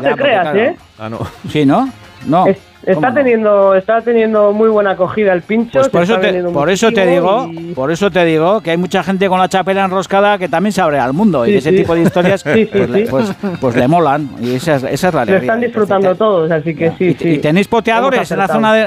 te creas, claro. Ah, no. Sí, ¿no? No. Está teniendo muy buena acogida el pincho. Pues por eso te digo que hay mucha gente con la chapela enroscada que también se abre al mundo, y ese tipo de historias pues le molan, y esa es la alegría. Lo están disfrutando todos, así que sí. ¿Y tenéis poteadores en la zona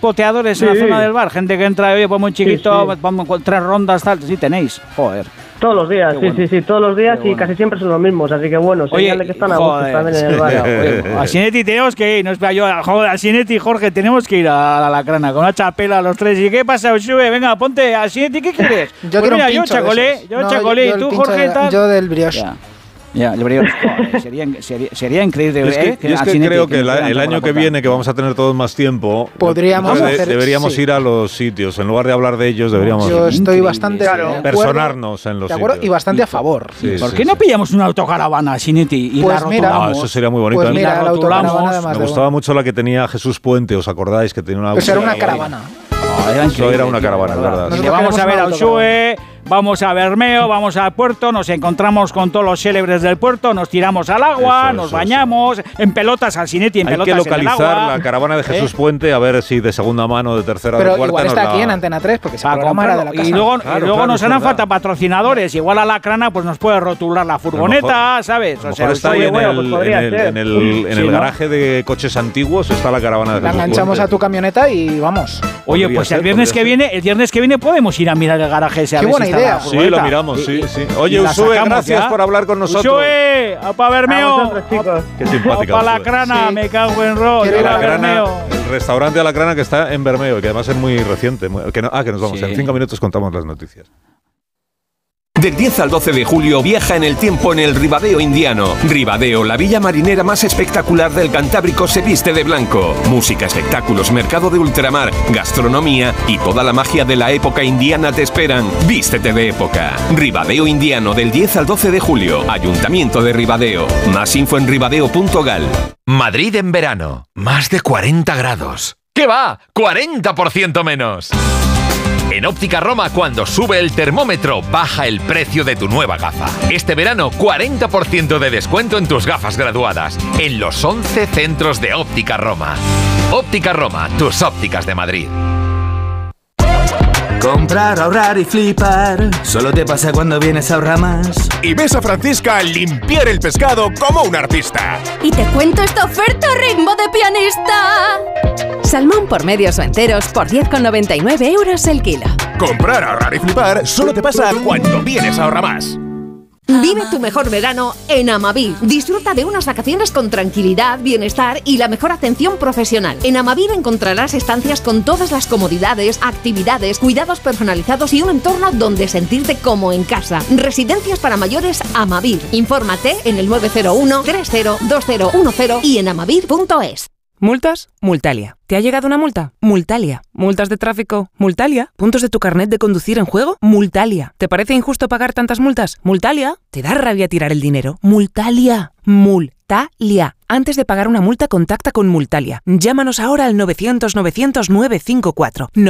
del bar? Gente que entra, oye, pues muy chiquito, vamos con 3 rondas, tal. Sí, tenéis. Joder. Todos los días, sí, todos los días, y casi siempre son los mismos, así que bueno, señal de que están a gusto también en el bar. A Sinetti tenemos que ir, no espera yo, a Sinetti y Jorge tenemos que ir a la Lacrana con una chapela los 3. ¿Y qué pasa, Sube? Venga, ponte a Sinetti, ¿qué quieres? Yo quiero un pincho yo chacolé, y tú, Jorge, tal. Yo del brioche. Ya, el brioche. Sería increíble. Yo es que creo que el año que viene, que vamos a tener todos más tiempo, deberíamos ir a los sitios. En lugar de hablar de ellos, deberíamos Yo estoy bastante personarnos en los sitios. Y bastante a favor. ¿Por qué no pillamos una autocaravana, Sinetti, y la rotulamos? Eso sería muy bonito. Pues mira, la autocaravana me gustaba mucho la que tenía Jesús Puente, ¿os acordáis? Que tenía una... Pues era una caravana. Eso era una caravana, es verdad. Vamos a ver a Ushue, vamos a Bermeo, vamos al puerto, nos encontramos con todos los célebres del puerto, nos tiramos al agua, nos bañamos, en pelotas al Sinetti, en pelotas en el agua. Hay que localizar la caravana de Jesús Puente, a ver si de segunda mano, de tercera, de cuarta. Pero igual está aquí en Antena 3, porque se programa era de la casa. Y luego nos harán falta patrocinadores, igual a la Lacrana pues nos puede rotular la furgoneta, ¿sabes? O sea, está ahí en el garaje de coches antiguos, está la caravana de Jesús Puente. La enganchamos a tu camioneta y vamos. Oye, pues el viernes que viene podemos ir a mirar el garaje ese. Qué buena idea. Sí, lo miramos, sí. Oye, Usue, gracias por hablar con nosotros. Usue, ¡apa Bermeo! Qué simpática. ¡apa Lacrana! Me cago en Ro. El restaurante de Lacrana, que está en Bermeo, que además es muy reciente. Que nos vamos. En 5 minutos contamos las noticias. Del 10 al 12 de julio viaja en el tiempo en el Ribadeo indiano. Ribadeo, la villa marinera más espectacular del Cantábrico, se viste de blanco. Música, espectáculos, mercado de ultramar, gastronomía y toda la magia de la época indiana te esperan. Vístete de época. Ribadeo indiano, del 10 al 12 de julio. Ayuntamiento de Ribadeo. Más info en ribadeo.gal. Madrid en verano. Más de 40 grados. ¿Qué va? ¡40% menos! En Óptica Roma, cuando sube el termómetro, baja el precio de tu nueva gafa. Este verano, 40% de descuento en tus gafas graduadas, en los 11 centros de Óptica Roma. Óptica Roma, tus ópticas de Madrid. Comprar, ahorrar y flipar, solo te pasa cuando vienes a Ahorramás. Y ves a Francisca limpiar el pescado como un artista. Y te cuento esta oferta ritmo de pianista. Salmón por medios o enteros por 10,99 euros el kilo. Comprar, ahorrar y flipar solo te pasa cuando vienes a Ahorramás. Vive tu mejor verano en Amavir. Disfruta de unas vacaciones con tranquilidad, bienestar y la mejor atención profesional. En Amavir encontrarás estancias con todas las comodidades, actividades, cuidados personalizados y un entorno donde sentirte como en casa. Residencias para mayores Amavir. Infórmate en el 901 302010 y en amavir.es. ¿Multas? Multalia. ¿Te ha llegado una multa? Multalia. ¿Multas de tráfico? Multalia. ¿Puntos de tu carnet de conducir en juego? Multalia. ¿Te parece injusto pagar tantas multas? Multalia. ¿Te da rabia tirar el dinero? Multalia. Multalia. Antes de pagar una multa, contacta con Multalia. Llámanos ahora al 900-900-954,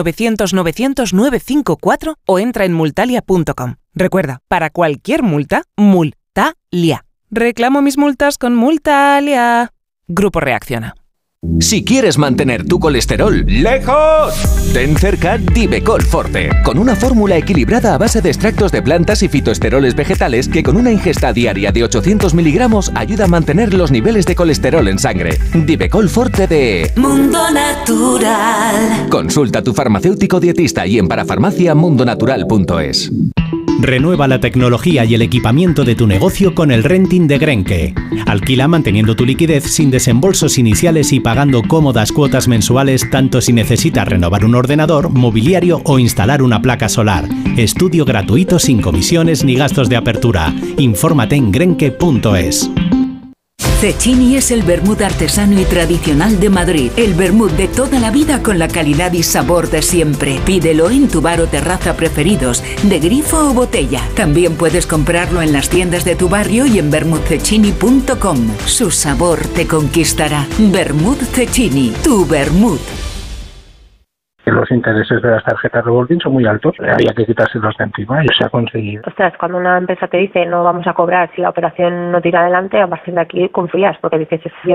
900-900-954 o entra en multalia.com. Recuerda, para cualquier multa, Multalia. Reclamo mis multas con Multalia. Grupo Reacciona. Si quieres mantener tu colesterol lejos, ten cerca Divecol Forte, con una fórmula equilibrada a base de extractos de plantas y fitoesteroles vegetales que con una ingesta diaria de 800 miligramos ayuda a mantener los niveles de colesterol en sangre. Divecol Forte de Mundo Natural. Consulta a tu farmacéutico dietista y en parafarmaciamundonatural.es. Renueva la tecnología y el equipamiento de tu negocio con el renting de Grenke. Alquila manteniendo tu liquidez sin desembolsos iniciales y pagando cómodas cuotas mensuales tanto si necesitas renovar un ordenador, mobiliario o instalar una placa solar. Estudio gratuito sin comisiones ni gastos de apertura. Infórmate en grenke.es. Cecchini es el vermut artesano y tradicional de Madrid. El vermut de toda la vida con la calidad y sabor de siempre. Pídelo en tu bar o terraza preferidos, de grifo o botella. También puedes comprarlo en las tiendas de tu barrio y en vermutcecchini.com. Su sabor te conquistará. Vermut Cecchini, tu vermut. Los intereses de las tarjetas revolving son muy altos, había que quitárselos de encima y se ha conseguido. Ostras, cuando una empresa te dice no vamos a cobrar si la operación no tira adelante, a partir de aquí confías, porque dices, yo